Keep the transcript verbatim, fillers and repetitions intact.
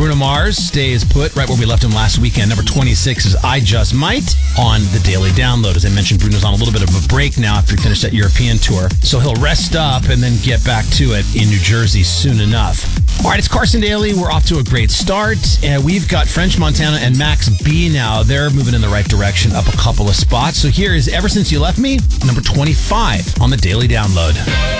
Bruno Mars stays put right where we left him last weekend. Number twenty-six is I Just Might on the Daily Download. As I mentioned, Bruno's on a little bit of a break now after he finished that European tour. So he'll rest up and then get back to it in New Jersey soon enough. All right, it's Carson Daly. We're off to a great start. And we've got French Montana and Max B now. They're moving in the right direction, up a couple of spots. So here is Ever Since You Left Me, number twenty-five on the Daily Download.